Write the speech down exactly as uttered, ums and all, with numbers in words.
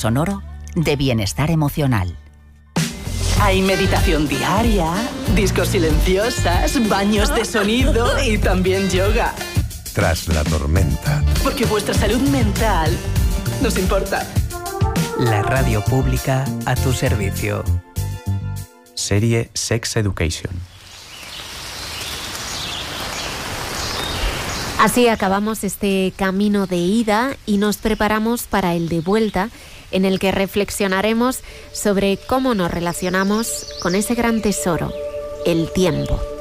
sonoro de bienestar emocional. Hay meditación diaria, discos silenciosas, baños de sonido y también yoga. Tras la tormenta. Porque vuestra salud mental nos importa. La radio pública a tu servicio. Serie Sex Education. Así acabamos este camino de ida y nos preparamos para el de vuelta, en el que reflexionaremos sobre cómo nos relacionamos con ese gran tesoro, el tiempo.